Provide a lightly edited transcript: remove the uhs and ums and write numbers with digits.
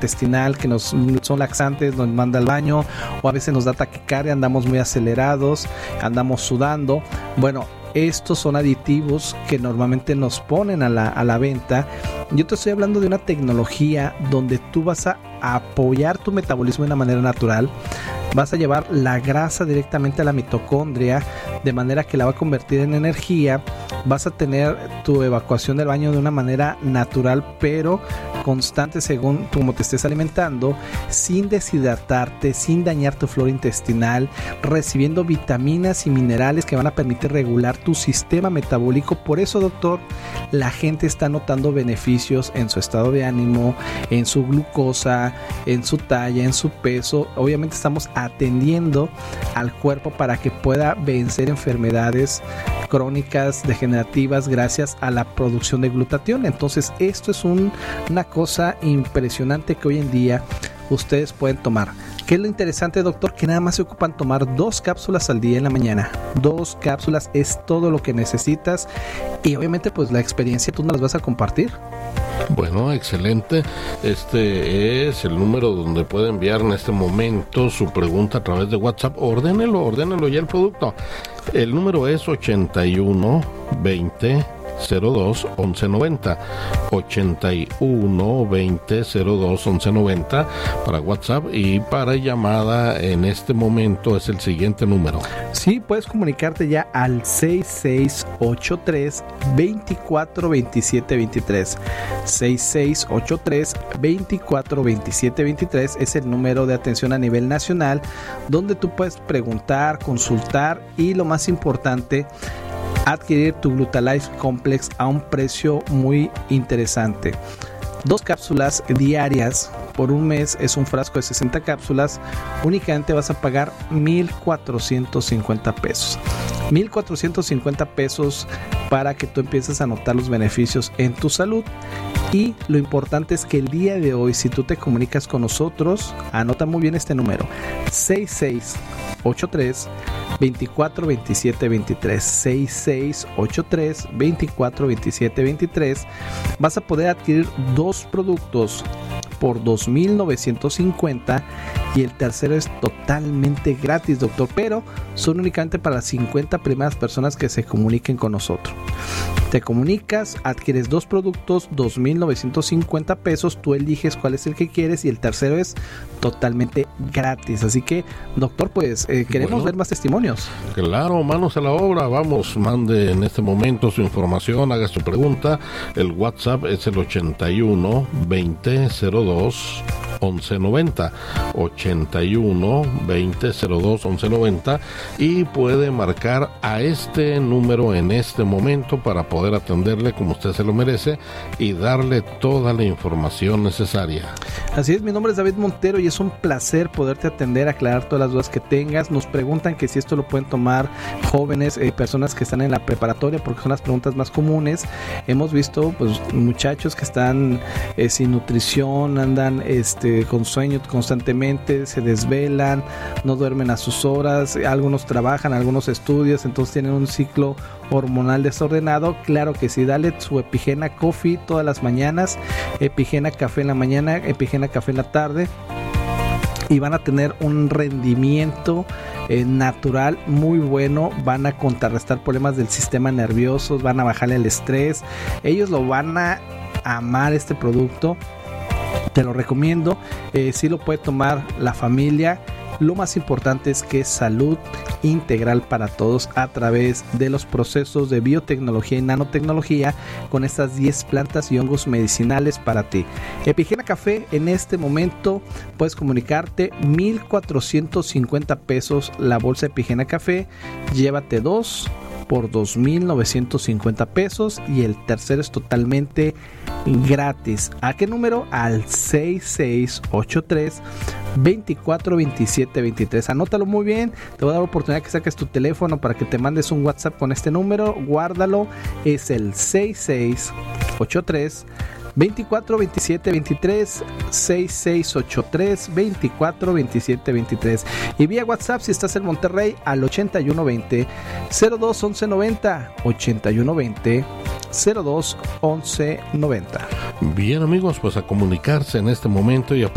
intestinal que son laxantes, nos manda al baño, o a veces nos da taquicardia, andamos muy acelerados, andamos sudando. Bueno, estos son aditivos que normalmente nos ponen a la venta. Yo te estoy hablando de una tecnología donde tú vas a apoyar tu metabolismo de una manera natural. Vas a llevar la grasa directamente a la mitocondria, de manera que la va a convertir en energía. Vas a tener tu evacuación del baño de una manera natural, pero constante según cómo te estés alimentando, sin deshidratarte, sin dañar tu flora intestinal, recibiendo vitaminas y minerales que van a permitir regular tu sistema metabólico. Por eso, doctor, la gente está notando beneficios en su estado de ánimo, en su glucosa, en su talla, en su peso. Obviamente estamos atendiendo al cuerpo para que pueda vencer enfermedades crónicas, degenerativas, gracias a la producción de glutatión. Entonces esto es una cosa impresionante que hoy en día ustedes pueden tomar. ¿Qué es lo interesante, doctor? Que nada más se ocupan tomar 2 cápsulas al día en la mañana. 2 cápsulas es todo lo que necesitas, y obviamente pues la experiencia tú nos las vas a compartir. Bueno, excelente. Este es el número donde puede enviar en este momento su pregunta a través de WhatsApp. Ordénelo ya el producto. El número es 81 20 02 1190, 81 20 02 1190 para WhatsApp, y para llamada en este momento es el siguiente número. Sí, puedes comunicarte ya al 6683 24 27 23. 6683 24 27 23 es el número de atención a nivel nacional, donde tú puedes preguntar, consultar y, lo más importante, adquirir tu Glutalife Complex a un precio muy interesante. 2 cápsulas diarias por un mes, es un frasco de 60 cápsulas. Únicamente vas a pagar 1,450 pesos. 1,450 pesos para que tú empieces a notar los beneficios en tu salud. Y lo importante es que el día de hoy, si tú te comunicas con nosotros, anota muy bien este número: 6683 24 27 23, 6683 24 27 23. Vas a poder adquirir 2 productos por 2,950, y el tercero es totalmente gratis, doctor, pero son únicamente para las 50 primeras personas que se comuniquen con nosotros. Te comunicas, adquieres 2 productos, 2,950 pesos, tú eliges cuál es el que quieres, y el tercero es totalmente gratis. Así que, doctor, pues queremos ver más testimonios. Claro, manos a la obra. Vamos, mande en este momento su información, haga su pregunta. El WhatsApp es el 81 20 02 1190, 81 20 02 1190, y puede marcar a este número en este momento para poder atenderle como usted se lo merece y darle toda la información necesaria. Así es, mi nombre es David Montero y es un placer poderte atender, aclarar todas las dudas que tengas. Nos preguntan que si esto lo pueden tomar jóvenes, personas que están en la preparatoria, porque son las preguntas más comunes. Hemos visto pues muchachos que están sin nutrición, andan con sueño constantemente, se desvelan, no duermen a sus horas, algunos trabajan, algunos estudian, entonces tienen un ciclo hormonal desordenado. Claro que sí, dale su Epigena Coffee todas las mañanas, Epigena Café en la mañana, Epigena Café en la tarde, y van a tener un rendimiento natural muy bueno. Van a contrarrestar problemas del sistema nervioso, van a bajarle el estrés. Ellos lo van a amar, este producto. Te lo recomiendo. Sí lo puede tomar la familia. Lo más importante es que es salud integral para todos a través de los procesos de biotecnología y nanotecnología, con estas 10 plantas y hongos medicinales para ti. Epigena Café, en este momento puedes comunicarte, 1,450 pesos la bolsa Epigena Café. Llévate 2 por 2,950 pesos, y el tercero es totalmente gratis. ¿A qué número? Al 6683 24 27 23. Anótalo muy bien. Te voy a dar la oportunidad que saques tu teléfono para que te mandes un WhatsApp con este número. Guárdalo. Es el 6683 24 27 23, 6683 24 27 23, y vía WhatsApp si estás en Monterrey al 8120 02 1190, 8120 02 1190. Bien, amigos, pues a comunicarse en este momento y a